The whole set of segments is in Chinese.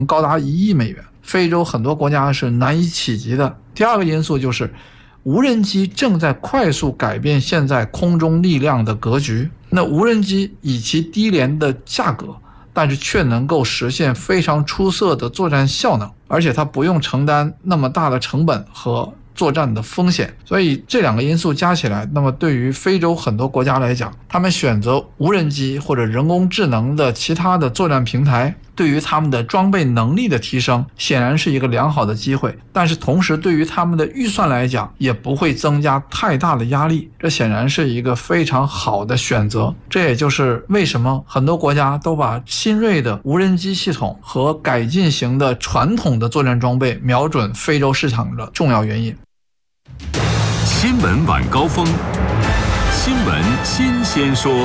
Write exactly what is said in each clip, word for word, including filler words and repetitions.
高达一亿美元，非洲很多国家是难以企及的。第二个因素就是无人机正在快速改变现在空中力量的格局。那无人机以其低廉的价格，但是却能够实现非常出色的作战效能，而且它不用承担那么大的成本和作战的风险。所以这两个因素加起来，那么对于非洲很多国家来讲，他们选择无人机或者人工智能的其他的作战平台，对于他们的装备能力的提升显然是一个良好的机会，但是同时对于他们的预算来讲也不会增加太大的压力，这显然是一个非常好的选择。这也就是为什么很多国家都把新锐的无人机系统和改进型的传统的作战装备瞄准非洲市场的重要原因。 新闻晚高峰，新闻新鲜说。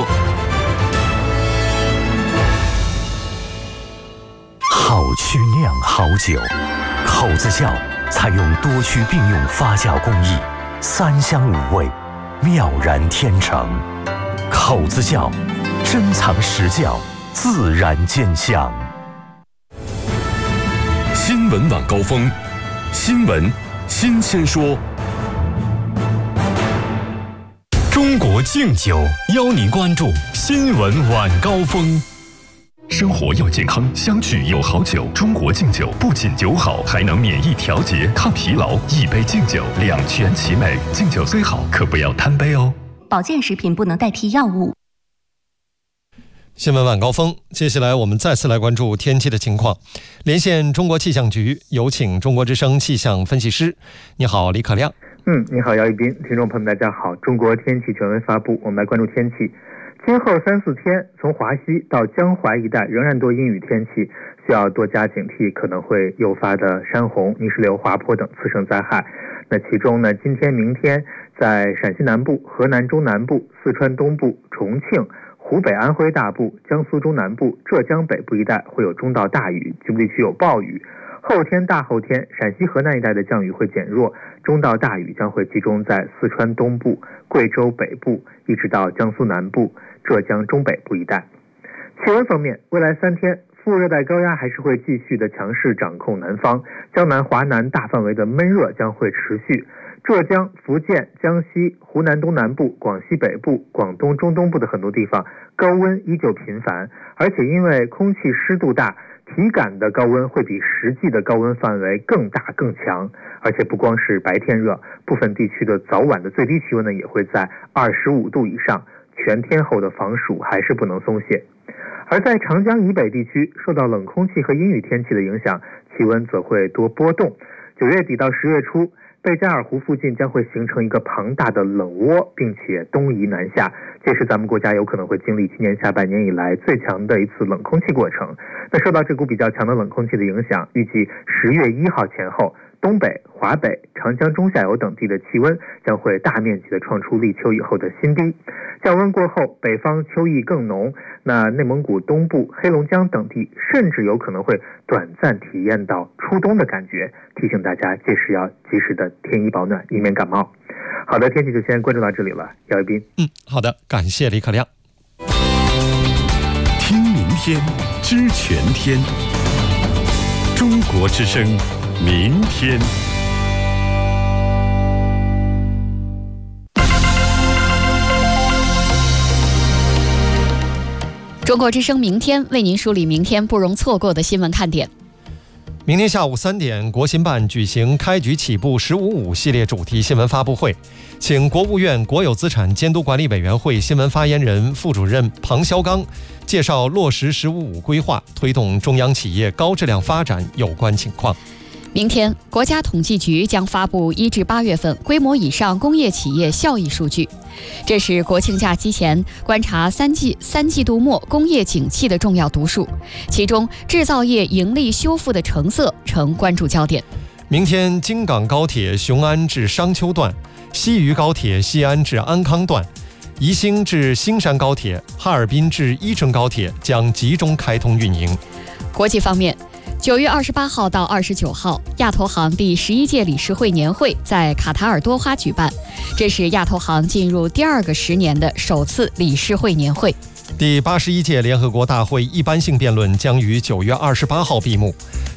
好曲酿好酒，口子窖采用多区并用发酵工艺，三香五味，妙然天成。口子窖珍藏实窖，自然见香。 新闻晚高峰，新闻新鲜说。中国敬酒邀您关注新闻晚高峰。生活要健康，相聚有好酒。中国敬酒不仅酒好，还能免疫调节、抗疲劳。一杯敬酒，两全其美。敬酒虽好，可不要贪杯哦。 保健食品不能代替药物。 新闻晚高峰，接下来我们再次来关注天气的情况。连线中国气象局，有请中国之声气象分析师。你好，李可亮。 嗯，你好，姚一斌，听众朋友们，大家好。中国天气权威发布，我们来关注天气。今后三四天，从华西到江淮一带仍然多阴雨天气，需要多加警惕可能会诱发的山洪、泥石流、滑坡等次生灾害。那其中呢，今天、明天在陕西南部、河南中南部、四川东部、重庆、湖北、安徽大部、江苏中南部、浙江北部一带会有中到大雨，局部地区有暴雨。后天、大后天，陕西、河南一带的降雨会减弱，中到大雨将会集中在四川东部、贵州北部，一直到江苏南部、浙江中北部一带。气温方面，未来三天，副热带高压还是会继续的强势掌控南方，江南、华南大范围的闷热将会持续。浙江、福建、江西、湖南东南部、广西北部、广东中东部的很多地方高温依旧频繁，而且因为空气湿度大，体感的高温会比实际的高温范围更大更强，而且不光是白天热，部分地区的早晚的最低气温呢也会在二十五度以上，全天候的防暑还是不能松懈。而在长江以北地区，受到冷空气和阴雨天气的影响，气温则会多波动。九月底到十月初，贝加尔湖附近将会形成一个庞大的冷窝，并且东移南下，这是咱们国家有可能会经历今年下半年以来最强的一次冷空气过程。那受到这股比较强的冷空气的影响，预计十月一号前后，东北、华北、长江中下游等地的气温将会大面积的创出立秋以后的新低。降温过后，北方秋意更浓，那内蒙古东部、黑龙江等地甚至有可能会短暂体验到初冬的感觉，提醒大家届时要及时的添衣保暖，以免感冒。好的，天气就先关注到这里了，姚一斌。 嗯，好的，感谢李可亮。 听明天，知全天。中国之声，明天。 中国之声明天为您梳理明天不容错过的新闻看点。 明天下午三点，国新办举行开局起步“十五五”系列主题新闻发布会，请国务院国有资产监督管理委员会新闻发言人、副主任庞肖刚介绍落实“十五五”规划、推动中央企业高质量发展有关情况。 明天，国家统计局将发布一至八月份规模以上工业企业效益数据，这是国庆假期前观察三季三季度末工业景气的重要读数，其中制造业盈利修复的成色成关注焦点。 明天，京港高铁雄安至商丘段、西渝高铁西安至安康段、宜兴至兴山高铁、哈尔滨至伊春高铁将集中开通运营。 国际方面，九月二十八号到二十九号，亚投行第十一届理事会年会在卡塔尔多哈举办，这是亚投行进入第二个十年的首次理事会年会。 第八十一届联合国大会一般性辩论将于九月二十八号闭幕。